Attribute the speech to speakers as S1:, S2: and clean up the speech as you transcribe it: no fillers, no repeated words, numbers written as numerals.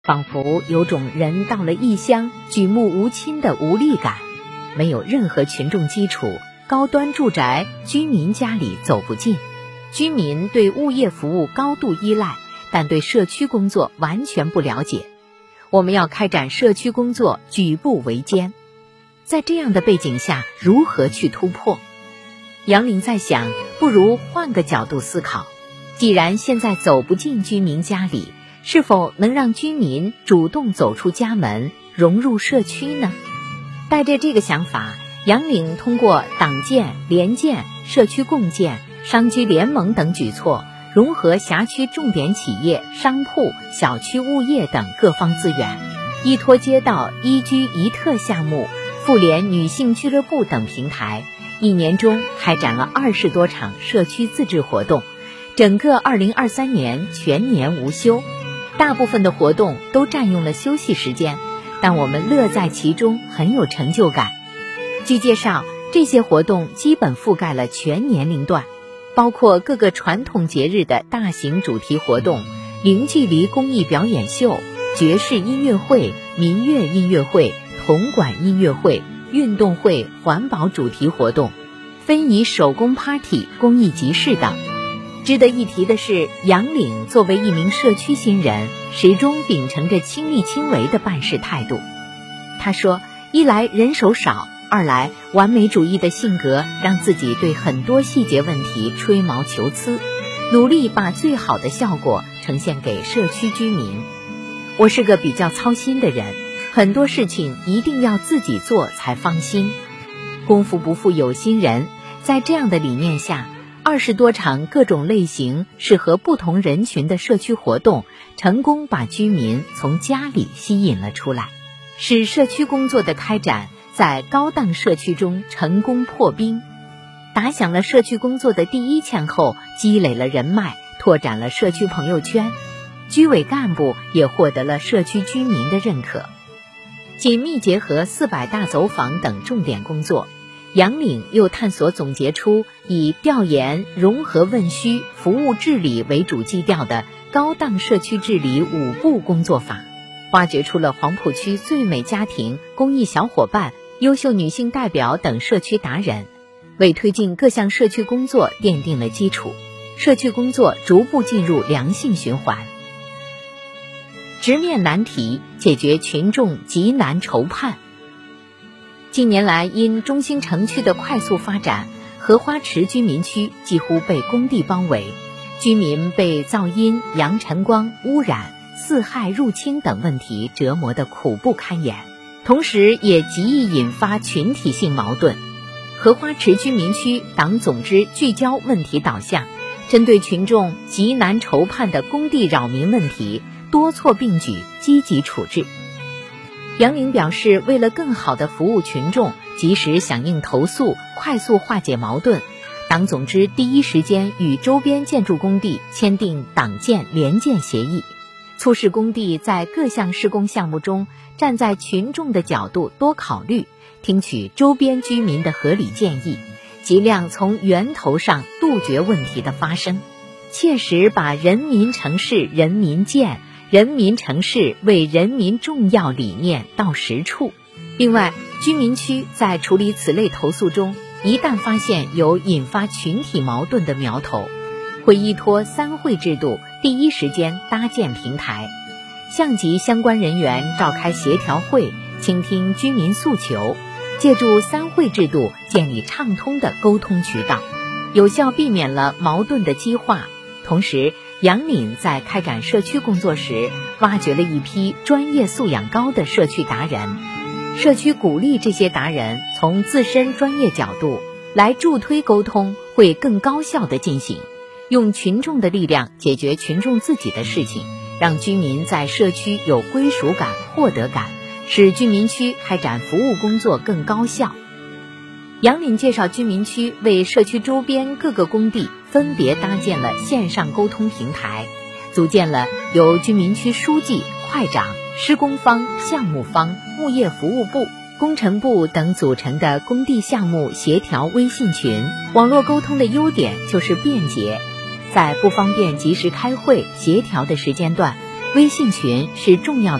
S1: 仿佛有种人到了异乡举目无亲的无力感。没有任何群众基础，高端住宅居民家里走不进。居民对物业服务高度依赖，但对社区工作完全不了解。我们要开展社区工作，举步维艰。在这样的背景下，如何去突破？杨林在想，不如换个角度思考。既然现在走不进居民家里，是否能让居民主动走出家门，融入社区呢？带着这个想法，杨岭通过党建、联建、社区共建、商居联盟等举措，融合辖区重点企业、商铺、小区物业等各方资源，依托街道一居一特项目、妇联女性俱乐部等平台，一年中开展了20多场社区自治活动，整个2023年全年无休。大部分的活动都占用了休息时间，但我们乐在其中，很有成就感。据介绍，这些活动基本覆盖了全年龄段，包括各个传统节日的大型主题活动、零距离公益表演秀、爵士音乐会、民乐音乐会、铜管音乐会、运动会、环保主题活动、非遗手工 party、公益集市等。值得一提的是，杨岭作为一名社区新人，始终秉承着亲力亲为的办事态度。他说，一来人手少，二来完美主义的性格让自己对很多细节问题吹毛求疵，努力把最好的效果呈现给社区居民。我是个比较操心的人，很多事情一定要自己做才放心。功夫不负有心人，在这样的理念下，20多场各种类型、适合不同人群的社区活动，成功把居民从家里吸引了出来，使社区工作的开展在高档社区中成功破冰，打响了社区工作的第一枪后，积累了人脉，拓展了社区朋友圈，居委干部也获得了社区居民的认可。紧密结合400大走访等重点工作，杨岭又探索总结出以调研、融合问需、服务治理为主基调的高档社区治理5步工作法，挖掘出了黄浦区最美家庭、公益小伙伴、优秀女性代表等社区达人，为推进各项社区工作奠定了基础，社区工作逐步进入良性循环。直面难题，解决群众急难愁盼。近年来，因中心城区的快速发展，荷花池居民区几乎被工地包围，居民被噪音、扬尘光、污染、四害入侵等问题折磨得苦不堪言，同时也极易引发群体性矛盾。荷花池居民区党总支聚焦问题导向，针对群众急难愁盼的工地扰民问题，多措并举，积极处置。杨岭表示，为了更好地服务群众，及时响应投诉，快速化解矛盾，党总支第一时间与周边建筑工地签订党建联建协议，促使工地在各项施工项目中站在群众的角度多考虑，听取周边居民的合理建议，尽量从源头上杜绝问题的发生，切实把人民城市人民建、人民城市为人民重要理念到实处。另外，居民区在处理此类投诉中，一旦发现有引发群体矛盾的苗头，会依托3会制度，第一时间搭建平台，向级相关人员召开协调会，倾听居民诉求，借助3会制度建立畅通的沟通渠道，有效避免了矛盾的激化。同时，杨岭在开展社区工作时，挖掘了一批专业素养高的社区达人，社区鼓励这些达人从自身专业角度来助推沟通，会更高效地进行，用群众的力量解决群众自己的事情，让居民在社区有归属感、获得感，使居民区开展服务工作更高效。杨岭介绍，居民区为社区周边各个工地分别搭建了线上沟通平台，组建了由居民区书记、会长、施工方、项目方、物业服务部、工程部等组成的工地项目协调微信群。网络沟通的优点就是便捷，在不方便及时开会协调的时间段， 微信群是重要的